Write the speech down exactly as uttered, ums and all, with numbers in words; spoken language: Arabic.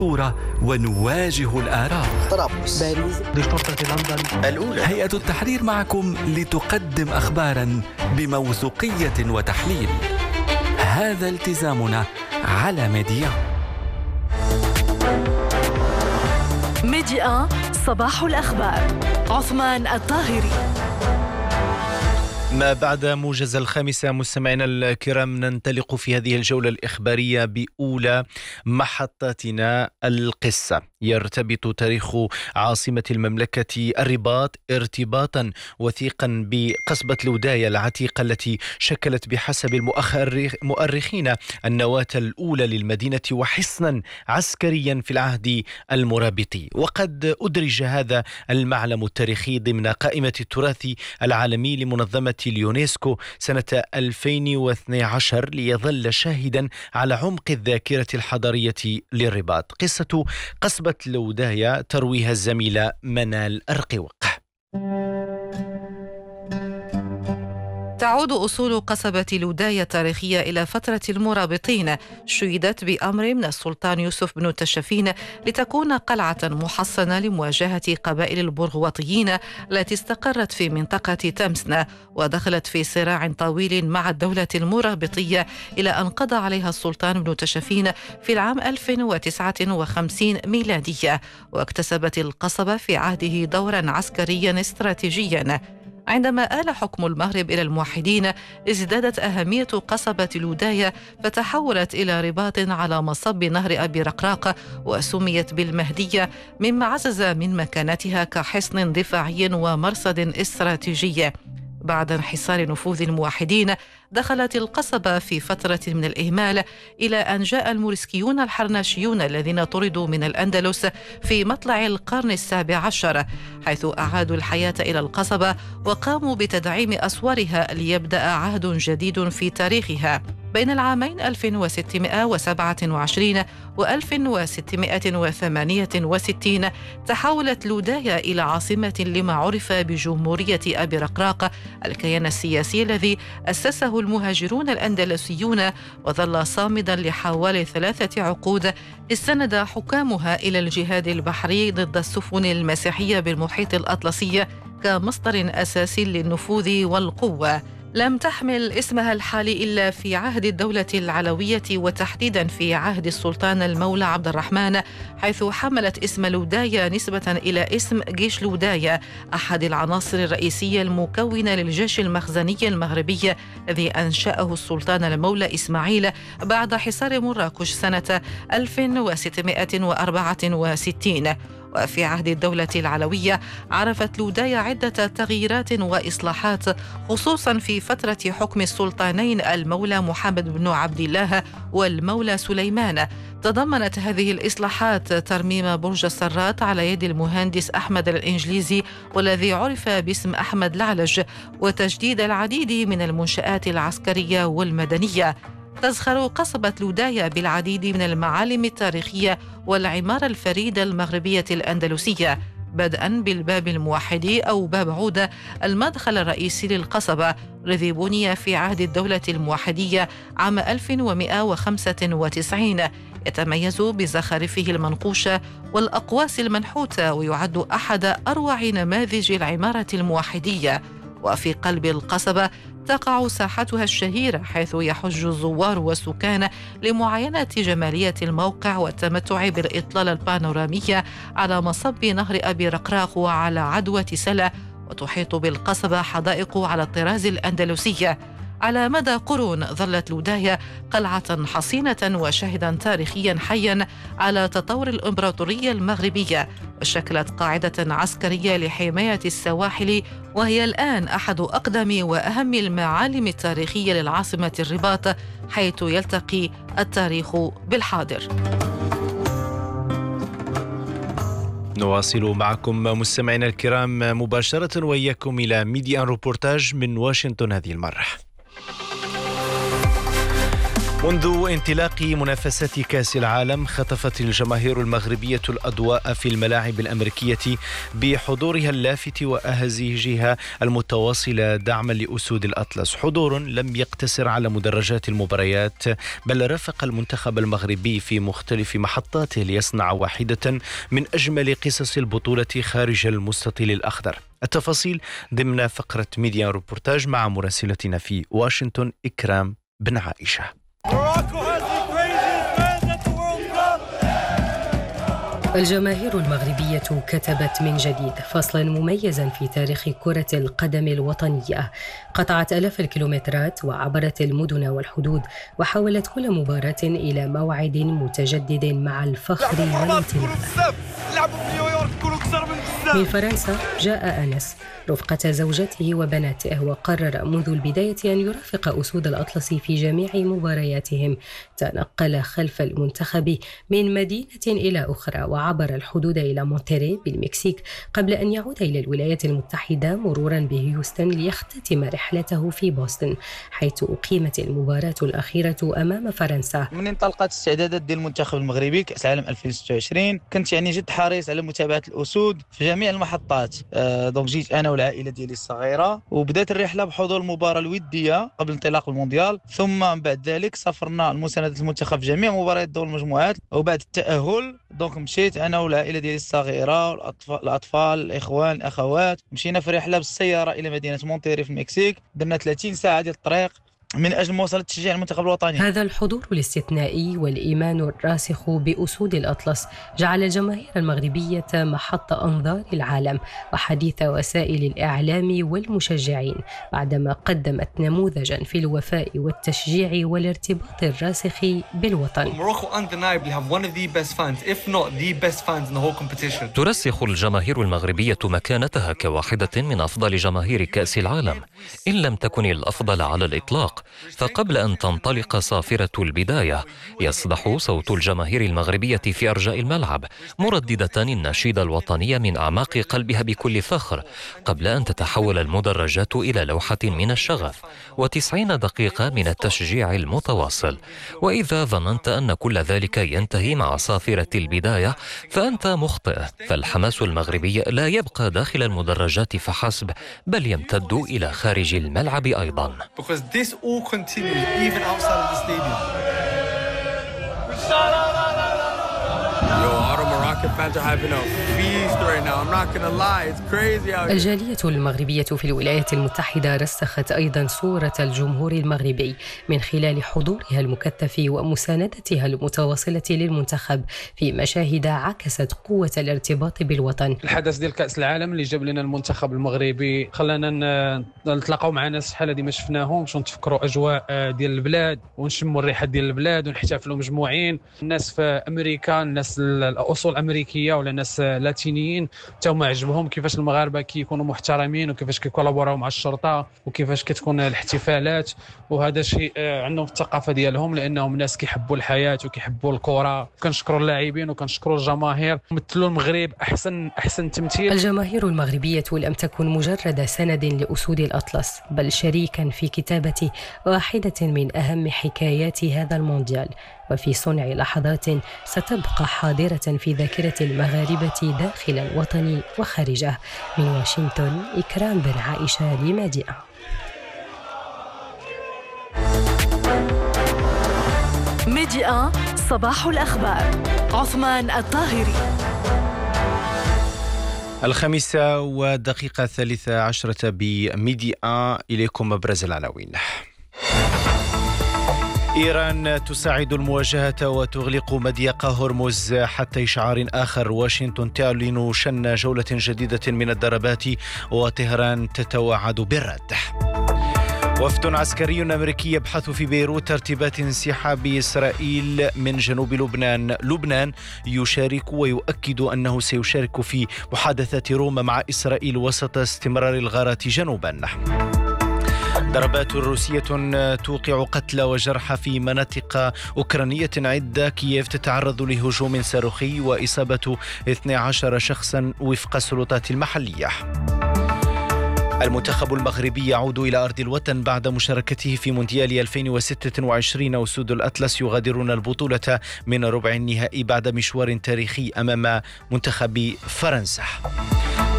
ونواجه الآراء. طرابلس، باريس، لندن الأولى. هيئة التحرير معكم لتقدم أخبارا بموثوقية وتحليل. هذا التزامنا على ميديا. ميديا صباح الأخبار. عثمان الطاهري. ما بعد موجز الخامسة مستمعينا الكرام، ننطلق في هذه الجولة الإخبارية بأولى محطاتنا القصة. يرتبط تاريخ عاصمة المملكة الرباط ارتباطا وثيقا بقصبة لودايا العتيقة التي شكلت بحسب المؤرخين النواة الأولى للمدينة وحصنا عسكريا في العهد المرابطي. وقد أدرج هذا المعلم التاريخي ضمن قائمة التراث العالمي لمنظمة اليونسكو سنة ألفين واثني عشر ليظل شاهدا على عمق الذاكرة الحضارية للرباط. قصة قصبة لودايا ترويها الزميلة منال أرقوق. تعود أصول قصبة لودايا التاريخية إلى فترة المرابطين، شيدت بأمر من السلطان يوسف بن تشفين لتكون قلعة محصنة لمواجهة قبائل البرغوطيين التي استقرت في منطقة تمسنا، ودخلت في صراع طويل مع الدولة المرابطية إلى أن قضى عليها السلطان بن تشفين في العام ألف وتسعة وخمسين ميلادية، واكتسبت القصبة في عهده دورا عسكريا استراتيجيا. عندما آل حكم المغرب إلى الموحدين ازدادت أهمية قصبة لودايا، فتحولت إلى رباط على مصب نهر أبي رقراق وسميت بالمهدية، مما عزز من مكانتها كحصن دفاعي ومرصد استراتيجي. بعد انحصار نفوذ الموحدين دخلت القصبة في فترة من الإهمال إلى أن جاء الموريسكيون الحرناشيون الذين طردوا من الأندلس في مطلع القرن السابع عشر، حيث أعادوا الحياة إلى القصبة وقاموا بتدعيم أسوارها ليبدأ عهد جديد في تاريخها. بين العامين ألف وستمائة وسبعة وعشرين و ألف وستمائة وثمانية وستين تحولت لودايا إلى عاصمة لما عرف بجمهورية أبي رقراق، الكيان السياسي الذي أسسه المهاجرون الأندلسيون وظل صامدا لحوالي ثلاثة عقود. استند حكامها إلى الجهاد البحري ضد السفن المسيحية بالمحيط الأطلسي كمصدر أساسي للنفوذ والقوة. لم تحمل اسمها الحالي إلا في عهد الدولة العلوية، وتحديدا في عهد السلطان المولى عبد الرحمن، حيث حملت اسم لودايا نسبة إلى اسم جيش لودايا، أحد العناصر الرئيسية المكونة للجيش المخزني المغربي الذي أنشأه السلطان المولى إسماعيل بعد حصار مراكش سنة ألف وستمائة وأربعة وستين. وفي عهد الدولة العلوية عرفت لودايا عدة تغييرات وإصلاحات، خصوصا في فترة حكم السلطانين المولى محمد بن عبد الله والمولى سليمان. تضمنت هذه الإصلاحات ترميم برج السرات على يد المهندس أحمد الإنجليزي والذي عرف باسم أحمد العلج، وتجديد العديد من المنشآت العسكرية والمدنية. تزخر قصبة لودايا بالعديد من المعالم التاريخية والعمارة الفريدة المغربية الأندلسية، بدءا بالباب الموحدي أو باب عودة، المدخل الرئيسي للقصبة، الذي بني في عهد الدولة الموحدية عام ألف ومائة وخمسة وتسعين، يتميز بزخارفه المنقوشة والأقواس المنحوتة، ويعد أحد أروع نماذج العمارة الموحدية. وفي قلب القصبة تقع ساحتها الشهيرة، حيث يحج الزوار والسكان لمعاينة جمالية الموقع والتمتع بالإطلالة البانورامية على مصب نهر أبي رقراق وعلى عدوى سلا. وتحيط بالقصبة حدائق على الطراز الأندلسي. على مدى قرون ظلت لودايا قلعة حصينة وشاهدا تاريخيا حيا على تطور الإمبراطورية المغربية، وشكلت قاعدة عسكرية لحماية السواحل، وهي الآن أحد أقدم وأهم المعالم التاريخية للعاصمة الرباط، حيث يلتقي التاريخ بالحاضر. نواصل معكم مستمعينا الكرام مباشرة وإياكم إلى ميديا روبورتاج من واشنطن هذه المرة. منذ انطلاق منافسات كأس العالم خطفت الجماهير المغربية الأضواء في الملاعب الأمريكية بحضورها اللافت وأهازيجها المتواصلة دعما لأسود الأطلس، حضور لم يقتصر على مدرجات المباريات بل رافق المنتخب المغربي في مختلف محطاته ليصنع واحدة من أجمل قصص البطولة خارج المستطيل الأخضر. التفاصيل ضمن فقرة ميديا روبورتاج مع مراسلتنا في واشنطن إكرام بن عائشة. الجماهير المغربية كتبت من جديد فصلا مميزا في تاريخ كرة القدم الوطنية، قطعت آلاف الكيلومترات وعبرت المدن والحدود وحولت كل مباراة إلى موعد متجدد مع الفخر والانتماء. من فرنسا جاء أنس رفقة زوجته وبناته، وقرر منذ البداية أن يرافق أسود الأطلس في جميع مبارياتهم. تنقل خلف المنتخب من مدينة إلى أخرى وعبر الحدود إلى مونتري بالمكسيك قبل أن يعود إلى الولايات المتحدة مرورا بهيوستن ليختتم رحلته في بوسطن حيث أقيمت المباراة الأخيرة أمام فرنسا. من انطلقت استعدادات ديال المنتخب المغربي كأس العالم ألفين وستة وعشرين كنت يعني جد حريص على متابعة الأسود في جميع المحطات. آه دونك جيت أنا والعائلة ديالي الصغيرة وبدأت الرحلة بحضور المباراة الودية قبل انطلاق المونديال، ثم بعد ذلك سافرنا لمساندة المنتخب في جميع مباريات دور المجموعات، وبعد التأهل دونك مشيت أنا والعائلة ديالي الصغيرة والأطفال الأطفال الإخوان الأخوات، مشينا في رحلة بالسيارة إلى مدينة مونتيري في المكسيك، درنا ثلاثين ساعة ديال الطريق من أجل مواصلة تشجيع المنتخب الوطني. هذا الحضور الاستثنائي والإيمان الراسخ بأسود الأطلس جعل الجماهير المغربية محط أنظار العالم وحديث وسائل الإعلام والمشجعين، بعدما قدمت نموذجا في الوفاء والتشجيع والارتباط الراسخ بالوطن. ترسخ الجماهير المغربية مكانتها كواحدة من أفضل جماهير كأس العالم، إن لم تكن الأفضل على الإطلاق. فقبل أن تنطلق صافرة البداية يصدح صوت الجماهير المغربية في أرجاء الملعب مرددة النشيد الوطني من أعماق قلبها بكل فخر، قبل أن تتحول المدرجات إلى لوحة من الشغف وتسعين دقيقة من التشجيع المتواصل. وإذا ظننت أن كل ذلك ينتهي مع صافرة البداية فأنت مخطئ، فالحماس المغربي لا يبقى داخل المدرجات فحسب بل يمتد إلى خارج الملعب أيضا. all continues even outside of the stadium. Yo, all the Moroccan fans are having a feast right now. I'm not gonna lie, it's crazy out here. الجالية المغربية في الولايات المتحدة رسخت أيضا صورة الجمهور المغربي من خلال حضورها المكثف ومساندتها المتواصلة للمنتخب في مشاهد عكست قوة الارتباط بالوطن. الحدث ديال كأس العالم اللي جاب لنا المنتخب المغربي خلانا نتلاقاو مع ناس شحال هذه ما شفناهمش ونتفكروا أجواء ديال البلاد ونشموا الريحة ديال البلاد ونحتفلوا مجموعين. الناس في أمريكا، الناس الأصول أمريكية ولا ناس لاتينيين تاهما عجبهم كيفاش المغاربة كيكونوا محترمين وكيفاش كيكولابوراو مع الشرطة وكيفاش كتكون الاحتفالات، وهذا شيء عندهم في الثقافة ديالهم لأنهم ناس كيحبوا الحياة وكيحبوا الكرة. كنشكروا اللاعبين وكنشكروا الجماهير، مثلوا المغرب أحسن أحسن تمثيل. الجماهير المغربية لم تكن مجرد سند لأسود الأطلس بل شريكا في كتابة واحدة من أهم حكايات هذا المونديال، وفي صنع لحظات ستبقى حاضرة في ذاكرة المغاربة داخل الوطن وخارجه. من واشنطن إكرام بن عائشة لميديا. ميديا صباح الأخبار، عثمان الطاهري. الخامسة والدقيقة الثالثة عشرة بميديا، إليكم أبرز العناوين. إيران تساعد المواجهة وتغلق مضيق هرمز حتى إشعار آخر. واشنطن تعلن شن جولة جديدة من الضربات وطهران تتوعد بالرد. وفد عسكري أمريكي يبحث في بيروت ترتيبات انسحاب إسرائيل من جنوب لبنان. لبنان يشارك ويؤكد أنه سيشارك في محادثات روما مع إسرائيل وسط استمرار الغارات جنوبا. ضربات روسية توقع قتلى وجرحى في مناطق أوكرانية عدة. كييف تتعرض لهجوم صاروخي وإصابة اثني عشر شخصا وفق السلطات المحلية. المنتخب المغربي يعود إلى أرض الوطن بعد مشاركته في مونديال ألفين وستة وعشرين. أسود الأطلس يغادرون البطولة من ربع النهائي بعد مشوار تاريخي أمام منتخب فرنسا.